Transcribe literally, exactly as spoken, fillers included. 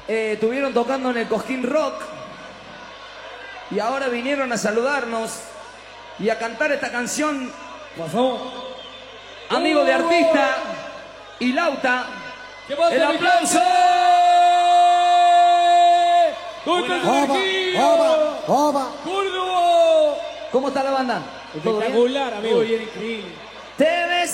eh, estuvieron tocando en el Cosquín Rock y ahora vinieron a saludarnos y a cantar esta canción. Pasó. Amigo de artista y Lauta. ¿Qué pasa, ¡El aplauso! ¡Dulce Oba, oba, oba. ¡Córdoba! ¿Cómo está la banda? ¿Todo bien? Espectacular, amigo. Muy bien, increíble. Te ves